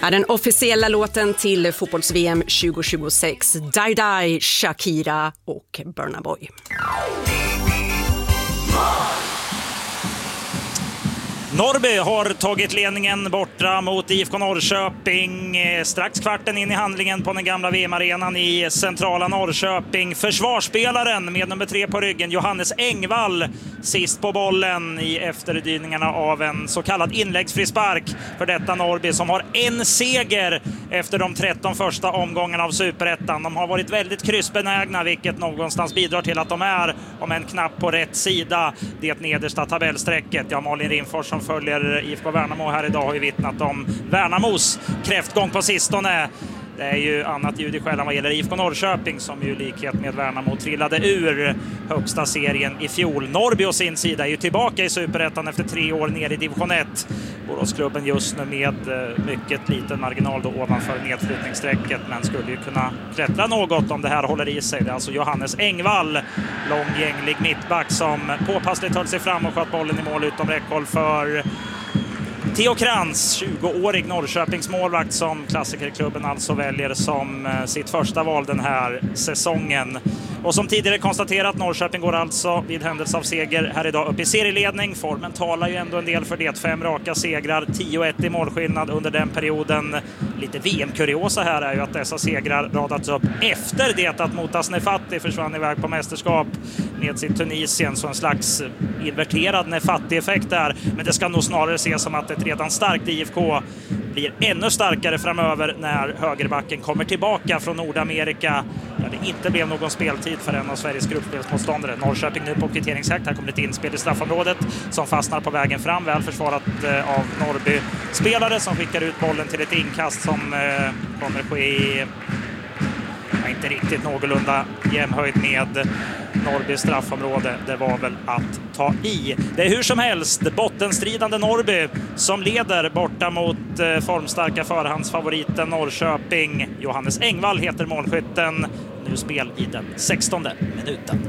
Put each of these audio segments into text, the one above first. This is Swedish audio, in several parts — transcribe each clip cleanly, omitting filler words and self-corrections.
är den officiella låten till fotbolls-VM 2026. Die Die, Shakira och Burna Boy. Norrby har tagit ledningen borta mot IFK Norrköping. Strax kvarten in i handlingen på den gamla VM-arenan i centrala Norrköping. Försvarsspelaren med nummer 3 på ryggen, Johannes Engvall, sist på bollen i efterdyningarna av en så kallad inläggsfrispark för detta Norrby, som har en seger efter de 13 första omgångarna av Superettan. De har varit väldigt kryssbenägna, vilket någonstans bidrar till att de är, om en knapp på rätt sida, det nedersta tabellsträcket. Ja, Malin Rimfors som följer IFK Värnamo här idag har ju vittnat om Värnamos kräftgång på sistone. Det är ju annat ljud i skällan vad gäller IFK Norrköping, som ju i likhet med Värnamo trillade ur högsta serien i fjol. Norrby å sin sida är ju tillbaka i Superettan efter 3 år ner i division 1. Boråsklubben just nu med mycket liten marginal då ovanför nedflyttningssträcket, men skulle ju kunna klättra något om det här håller i sig. Det är alltså Johannes Engvall, långgänglig mittback, som påpassligt höll sig fram och sköt bollen i mål utom räckhåll för Theo Krantz, 20-årig Norrköpings målvakt, som klassikerklubben alltså väljer som sitt första val den här säsongen. Och som tidigare konstaterat, Norrköping går alltså vid händelse av seger här idag upp i serieledning. Formen talar ju ändå en del för det. 5 raka segrar, 10-1 i målskillnad under den perioden. Lite VM-kuriosa här är ju att dessa segrar radats upp efter det att Motas Nefati försvann iväg på mästerskap med sitt Tunisien. Så en slags inverterad Nefati-effekt där. Men det ska nog snarare ses som att ett redan starkt IFK blir ännu starkare framöver när högerbacken kommer tillbaka från Nordamerika. Ja, det inte blev någon speltid för en av Sveriges gruppspelsmotståndare. Norrköping nu på kvitteringsjakt. Här kommer ett inspel i straffområdet som fastnar på vägen fram. Väl försvarat av Norrby-spelare som skickar ut bollen till ett inkast som kommer ske i inte riktigt någorlunda jämnhöjd med Norrby straffområde. Det var väl att ta i. Det är hur som helst bottenstridande Norrby som leder borta mot formstarka förhandsfavoriten Norrköping. Johannes Engvall heter målskytten. Nu spel i den 16:e minuten.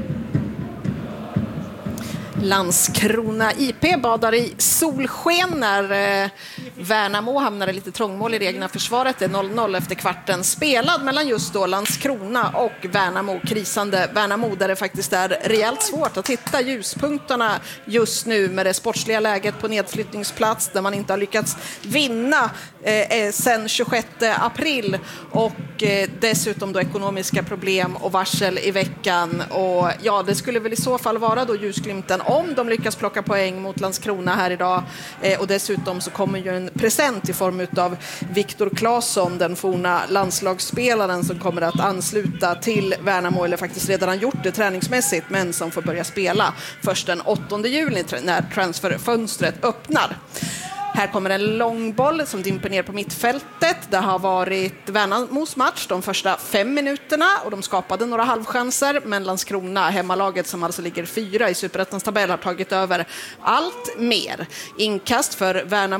Landskrona IP badar i solsken när Värnamo hamnar i lite trångmål i det egna försvaret. Det är 0-0 efter kvarten spelad mellan just då Landskrona och Värnamo. Krisande Värnamo, där det faktiskt är rejält svårt att hitta ljuspunkterna just nu med det sportsliga läget på nedflyttningsplats, där man inte har lyckats vinna sedan 26 april och dessutom då ekonomiska problem och varsel i veckan. Och ja, det skulle väl i så fall vara då ljusglimten om de lyckas plocka poäng mot Landskrona här idag. Och dessutom så kommer ju en present i form av Viktor Claesson, den forna landslagsspelaren som kommer att ansluta till Värnamo, eller faktiskt redan har gjort det träningsmässigt, men som får börja spela först den 8 juli när transferfönstret öppnar. Här kommer en långboll som dimper ner på mittfältet. Det har varit Värnamos match de första 5 minuterna och de skapade några halvchanser, men Landskrona, hemmalaget som alltså ligger 4 i Superettans tabell, har tagit över allt mer. Inkast för Värnamo